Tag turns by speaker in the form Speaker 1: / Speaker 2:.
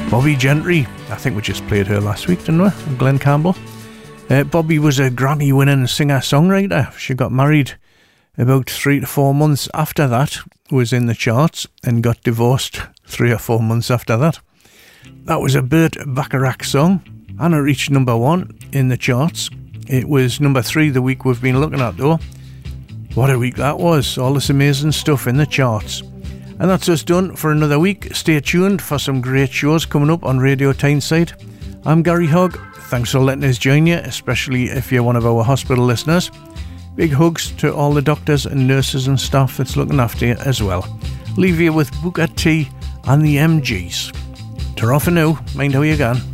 Speaker 1: Bobby Gentry, I think we just played her last week, didn't we? Glenn Campbell. Bobby was a Grammy-winning singer-songwriter. She got married about 3 to 4 months after that, was in the charts, and got divorced 3 or 4 months after that. That was a Burt Bacharach song, and it reached number 1 in the charts. It was number 3 the week we've been looking at, though. What a week that was. All this amazing stuff in the charts. And that's us done for another week. Stay tuned for some great shows coming up on Radio Tyneside. I'm Gary Hogg. Thanks for letting us join you, especially if you're one of our hospital listeners. Big hugs to all the doctors and nurses and staff that's looking after you as well. Leave you with Booker T and the MGs. Ta-ra for now. Mind how you can.